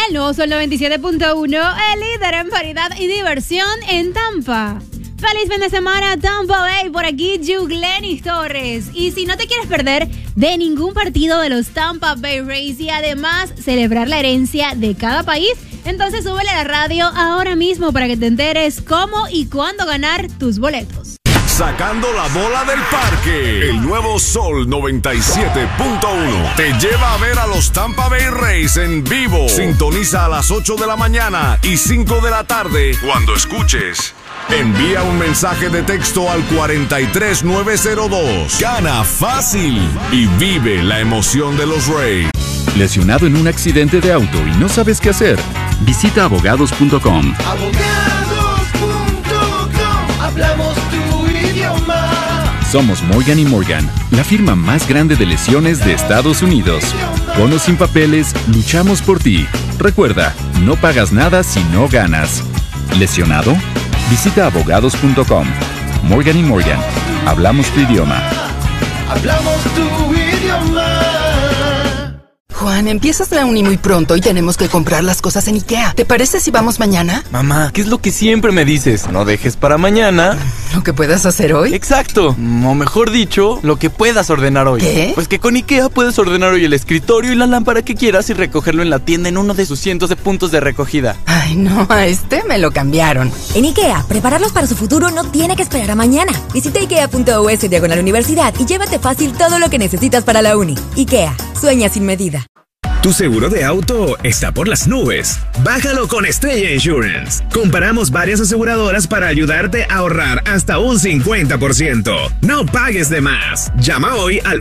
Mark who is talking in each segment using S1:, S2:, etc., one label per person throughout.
S1: El nuevo Sol 97.1, el líder en variedad y diversión en Tampa. Feliz fin de semana, Tampa Bay. Por aquí, Yuglenis Torres. Y si no te quieres perder de ningún partido de los Tampa Bay Rays y además celebrar la herencia de cada país, entonces súbele a la radio ahora mismo para que te enteres cómo y cuándo ganar tus boletos.
S2: Sacando la bola del parque. El nuevo Sol 97.1 te lleva a ver a los Tampa Bay Rays en vivo. Sintoniza a las 8 de la mañana y 5 de la tarde cuando escuches. Envía un mensaje de texto al 43902. Gana fácil y vive la emoción de los Rays.
S3: ¿Lesionado en un accidente de auto y no sabes qué hacer? Visita abogados.com.
S4: Hablamos tu idioma.
S3: Somos Morgan & Morgan, la firma más grande de lesiones de Estados Unidos. Con o sin papeles, luchamos por ti. Recuerda, no pagas nada si no ganas. ¿Lesionado? Visita abogados.com. Morgan & Morgan, hablamos tu idioma.
S4: Hablamos tu idioma.
S5: Juan, empiezas la uni muy pronto y tenemos que comprar las cosas en IKEA. ¿Te parece si vamos mañana?
S6: Mamá, ¿qué es lo que siempre me dices? No dejes para mañana
S5: ¿Lo que puedas hacer hoy?
S6: Exacto, o mejor dicho, lo que puedas ordenar hoy.
S5: ¿Qué?
S6: Pues que con IKEA puedes ordenar hoy el escritorio y la lámpara que quieras y recogerlo en la tienda en uno de sus cientos de puntos de recogida.
S5: Ay, no, a este me lo cambiaron.
S7: En IKEA, prepararlos para su futuro no tiene que esperar a mañana. Visita IKEA.us/universidad y llévate fácil todo lo que necesitas para la uni. IKEA, sueña sin medida.
S8: Tu seguro de auto está por las nubes. Bájalo con Estrella Insurance. Comparamos varias aseguradoras para ayudarte a ahorrar hasta un 50%. No pagues de más. Llama hoy al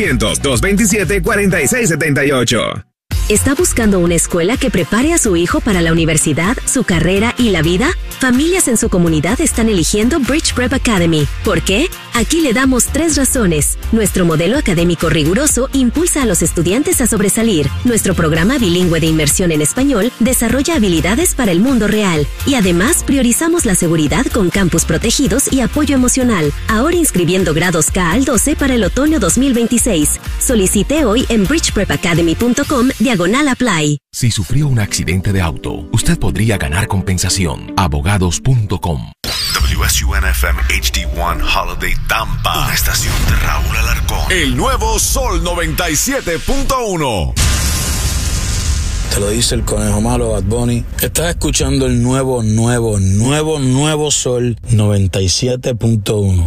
S8: 1-800-227-4678.
S9: ¿Está buscando una escuela que prepare a su hijo para la universidad, su carrera y la vida? Familias en su comunidad están eligiendo Bridge Prep Academy. ¿Por qué? Aquí le damos 3 razones. Nuestro modelo académico riguroso impulsa a los estudiantes a sobresalir. Nuestro programa bilingüe de inmersión en español desarrolla habilidades para el mundo real. Y además priorizamos la seguridad con campus protegidos y apoyo emocional. Ahora inscribiendo grados K al 12 para el otoño 2026. Solicite hoy en bridgeprepacademy.com/apply.
S10: Si sufrió un accidente de auto, usted podría ganar compensación. Abogados.com.
S2: WSUN-FM HD1 Holiday Tampa. Una estación de Raúl Alarcón. El nuevo Sol 97.1.
S11: Te lo dice el conejo malo Bad Bunny. Estás escuchando el nuevo Sol 97.1.